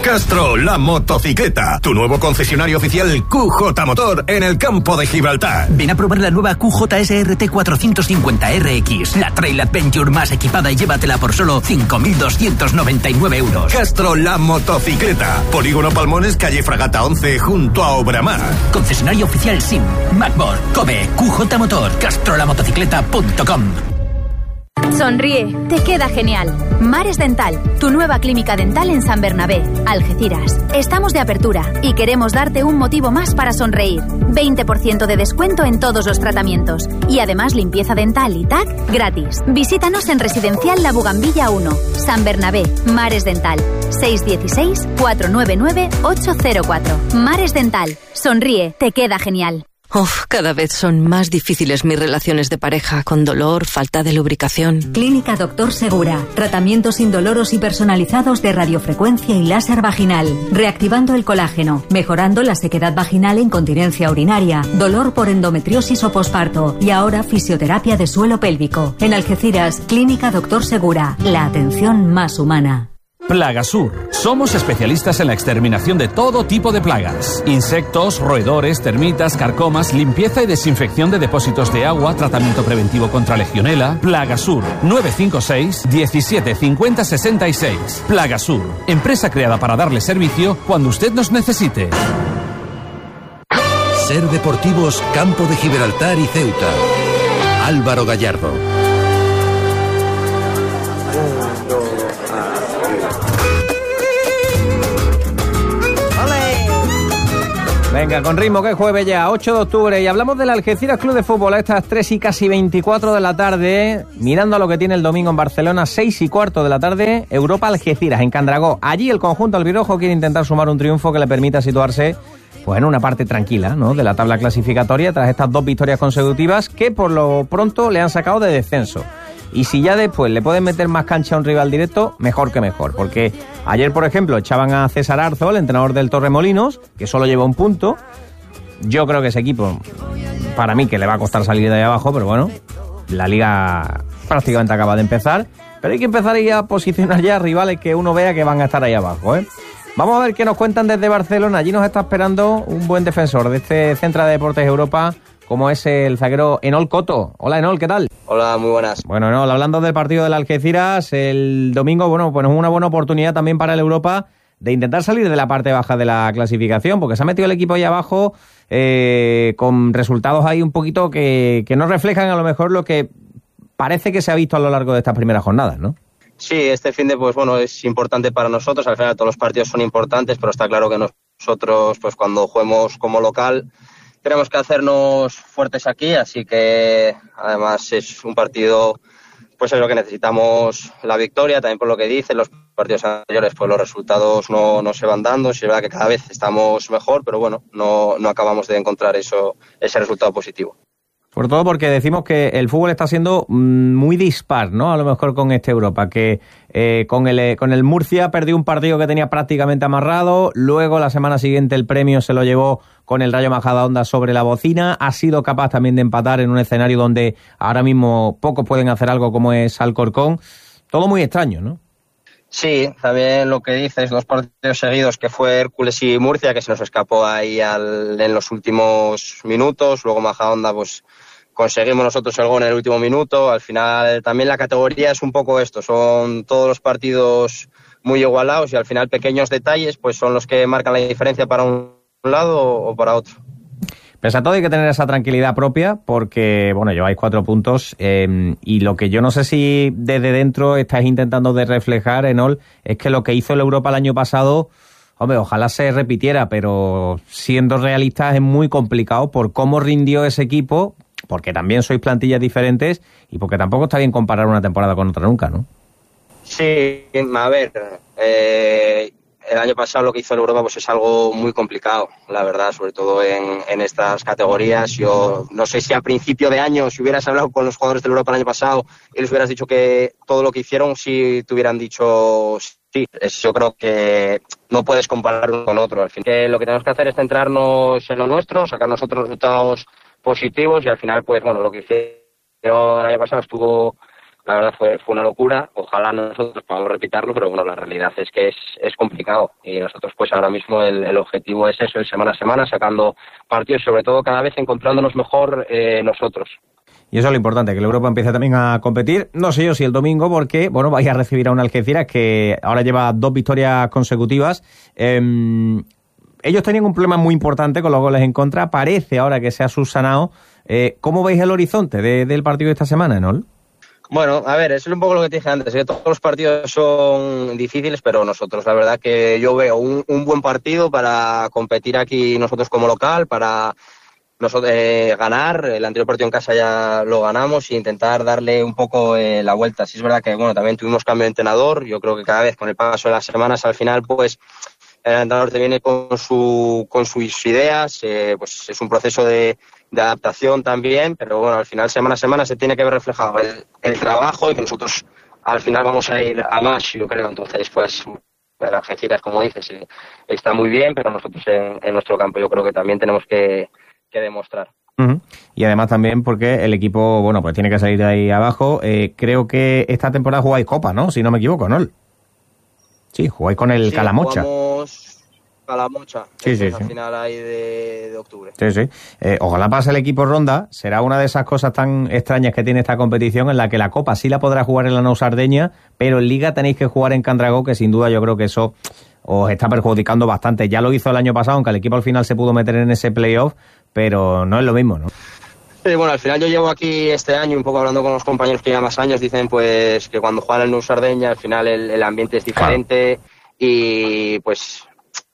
Castro, la motocicleta. Tu nuevo concesionario oficial QJ Motor en el campo de Gibraltar. Ven a probar la nueva QJ SRT 450RX, la Trail Adventure más equipada y llévatela por solo 5.299 euros. Castro, la motocicleta. Polígono Palmones, calle Fragata 11, junto a Obramar. Concesionario oficial SIM, Macmor, Kobe, QJ Motor, castrolamotocicleta.com. Sonríe, te queda genial. Mares Dental, tu nueva clínica dental en San Bernabé, Algeciras. Estamos de apertura y queremos darte un motivo más para sonreír. 20% de descuento en todos los tratamientos. Y además limpieza dental y TAC gratis. Visítanos en Residencial La Bugambilla 1, San Bernabé, Mares Dental. 616-499-804. Mares Dental, sonríe, te queda genial. Cada vez son más difíciles mis relaciones de pareja, con dolor, falta de lubricación. Clínica Doctor Segura. Tratamientos indoloros y personalizados de radiofrecuencia y láser vaginal. Reactivando el colágeno, mejorando la sequedad vaginal e incontinencia urinaria, dolor por endometriosis o posparto y ahora fisioterapia de suelo pélvico. En Algeciras, Clínica Doctor Segura. La atención más humana. Plagasur. Somos especialistas en la exterminación de todo tipo de plagas. Insectos, roedores, termitas, carcomas, limpieza y desinfección de depósitos de agua, tratamiento preventivo contra legionela. Plagasur. 956 17 50 66. Plagasur. Empresa creada para darle servicio cuando usted nos necesite. Ser Deportivos Campo de Gibraltar y Ceuta. Álvaro Gallardo. Venga, con ritmo, que es jueves ya, 8 de octubre, y hablamos del Algeciras Club de Fútbol a estas 3 y casi 24 de la tarde, mirando a lo que tiene el domingo en Barcelona, 6 y cuarto de la tarde, Europa Algeciras, en Candragó. Allí el conjunto albirrojo quiere intentar sumar un triunfo que le permita situarse pues en una parte tranquila, ¿no?, de la tabla clasificatoria tras estas 2 victorias consecutivas que por lo pronto le han sacado de descenso. Y si ya después le pueden meter más cancha a un rival directo, mejor que mejor. Porque ayer, por ejemplo, echaban a César Arzo, el entrenador del Torremolinos, que solo lleva un punto. Yo creo que ese equipo, para mí, que le va a costar salir de ahí abajo, pero bueno, la liga prácticamente acaba de empezar. Pero hay que empezar ya a posicionar ya rivales que uno vea que van a estar ahí abajo, ¿eh? Vamos a ver qué nos cuentan desde Barcelona. Allí nos está esperando un buen defensor de este Centro de Deportes Europa, como es el zaguero Enol Coto. Hola, Enol, ¿qué tal? Hola, muy buenas. Bueno, Enol, hablando del partido del Algeciras, el domingo, bueno, pues es una buena oportunidad también para el Europa de intentar salir de la parte baja de la clasificación, porque se ha metido el equipo ahí abajo con resultados ahí un poquito que no reflejan a lo mejor lo que parece que se ha visto a lo largo de estas primeras jornadas, ¿no? Sí, este fin de, pues bueno, es importante para nosotros. Al final todos los partidos son importantes, pero está claro que nosotros, pues cuando juguemos como local, tenemos que hacernos fuertes aquí, así que además es un partido, pues es lo que necesitamos, la victoria, también por lo que dicen los partidos anteriores, pues los resultados no se van dando. Sí, es verdad que cada vez estamos mejor, pero bueno, no acabamos de encontrar ese resultado positivo. Sobre todo porque decimos que el fútbol está siendo muy dispar, ¿no? A lo mejor con este Europa, que con el Murcia perdió un partido que tenía prácticamente amarrado, luego la semana siguiente el premio se lo llevó con el Rayo Majadahonda sobre la bocina, ha sido capaz también de empatar en un escenario donde ahora mismo pocos pueden hacer algo como es Alcorcón. Todo muy extraño, ¿no? Sí, también lo que dices, 2 partidos seguidos que fue Hércules y Murcia, que se nos escapó ahí en los últimos minutos, luego Majadahonda, pues conseguimos nosotros el gol en el último minuto. Al final también la categoría es un poco esto, son todos los partidos muy igualados y al final pequeños detalles pues son los que marcan la diferencia para un lado o para otro. Pese a todo hay que tener esa tranquilidad propia porque, bueno, lleváis 4 puntos y lo que yo no sé si desde dentro estáis intentando de reflejar, Enol, es que lo que hizo el Europa el año pasado, hombre, ojalá se repitiera, pero siendo realistas es muy complicado por cómo rindió ese equipo, porque también sois plantillas diferentes y porque tampoco está bien comparar una temporada con otra nunca, ¿no? Sí, a ver, el año pasado lo que hizo el Europa pues es algo muy complicado, la verdad, sobre todo en estas categorías. Yo no sé si a principio de año, si hubieras hablado con los jugadores del Europa el año pasado y les hubieras dicho que todo lo que hicieron, si te hubieran dicho sí. Yo creo que no puedes comparar uno con otro. Al fin, que lo que tenemos que hacer es centrarnos en lo nuestro, sacar nosotros resultados positivos y al final, pues bueno, lo que hicieron el año pasado estuvo la verdad fue una locura. Ojalá nosotros podamos repetirlo, pero bueno, la realidad es que es complicado y nosotros pues ahora mismo el objetivo es eso, el semana a semana, sacando partidos, sobre todo cada vez encontrándonos mejor nosotros. Y eso es lo importante, que el Europa empiece también a competir. No sé yo si el domingo, porque, bueno, vais a recibir a un Algeciras que ahora lleva 2 victorias consecutivas. Ellos tenían un problema muy importante con los goles en contra. Parece ahora que se ha subsanado. ¿Cómo veis el horizonte del partido de esta semana, Enol? Bueno, a ver, eso es un poco lo que te dije antes, que todos los partidos son difíciles, pero nosotros, la verdad que yo veo un buen partido para competir aquí nosotros como local, para nosotros ganar. El anterior partido en casa ya lo ganamos e intentar darle un poco la vuelta. Sí es verdad que bueno, también tuvimos cambio de entrenador. Yo creo que cada vez con el paso de las semanas al final pues el entrenador te viene con sus ideas, pues es un proceso de adaptación también, pero bueno, al final semana a semana se tiene que ver reflejado el trabajo y que nosotros al final vamos a ir a más, yo creo. Entonces pues el Algeciras, como dices, está muy bien, pero nosotros en nuestro campo yo creo que también tenemos que demostrar. Uh-huh. Y además también porque el equipo, bueno, pues tiene que salir de ahí abajo. Creo que esta temporada jugáis Copa, ¿no? Si no me equivoco, ¿no? Sí, jugáis con el Calamocha. Jugamos Calamocha. Sí. Al final ahí de octubre. Sí. Ojalá pase el equipo ronda. Será una de esas cosas tan extrañas que tiene esta competición, en la que la Copa sí la podrá jugar en la Nou Sardeña, pero en Liga tenéis que jugar en Candragó, que sin duda yo creo que eso os está perjudicando bastante. Ya lo hizo el año pasado, aunque el equipo al final se pudo meter en ese playoff, pero no es lo mismo, ¿no? Sí, bueno, al final yo llevo aquí este año, un poco hablando con los compañeros que llevan más años, dicen pues que cuando juegan en Nou Sardeña al final el ambiente es diferente, claro. Y pues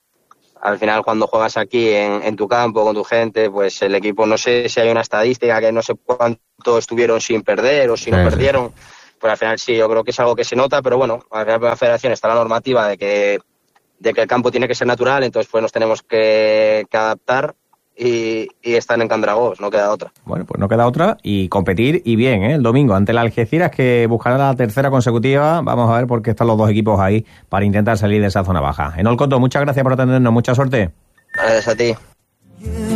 al final cuando juegas aquí en tu campo con tu gente, pues el equipo, no sé si hay una estadística que no sé cuánto estuvieron sin perder o si no perdieron, pues al final sí, yo creo que es algo que se nota, pero bueno, al final en la federación está la normativa de que el campo tiene que ser natural, entonces pues nos tenemos que adaptar y están en Candragó, no queda otra. Bueno, pues no queda otra y competir y bien, el domingo ante el Algeciras, que buscará la tercera consecutiva. Vamos a ver por qué están los dos equipos ahí para intentar salir de esa zona baja. Enol Coto, muchas gracias por atendernos, mucha suerte. Gracias a ti.